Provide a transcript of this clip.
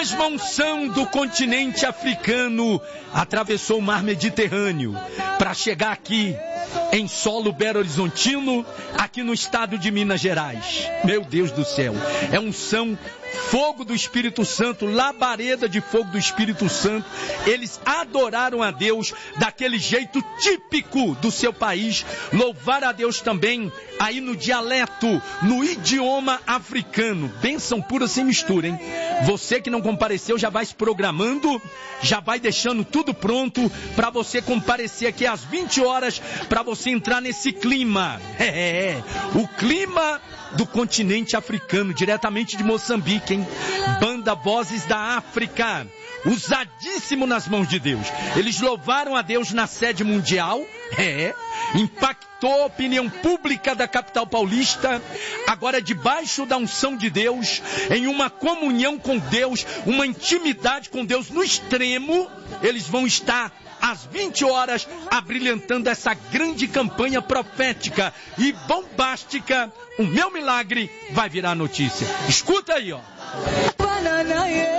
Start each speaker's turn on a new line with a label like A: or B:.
A: mesma unção do continente africano atravessou o mar Mediterrâneo para chegar aqui em solo belo-horizontino, aqui no estado de Minas Gerais. Meu Deus do céu, é unção, fogo do Espírito Santo, labareda de fogo do Espírito Santo. Eles adoraram a Deus daquele jeito típico do seu país, louvaram a Deus também aí no dialeto, no idioma africano. Bênção pura sem mistura, hein? Você que não compareceu já vai se programando, já vai deixando tudo pronto para você comparecer aqui às 20 horas, para você entrar nesse clima. O clima do continente africano, diretamente de Moçambique, hein? Banda Vozes da África, usadíssimo nas mãos de Deus. Eles louvaram a Deus na sede mundial, impactou a opinião pública da capital paulista. Agora, debaixo da unção de Deus, em uma comunhão com Deus, uma intimidade com Deus no extremo, eles vão estar às 20 horas abrilhantando essa grande campanha profética e bombástica. O meu milagre vai virar notícia. Escuta aí, ó.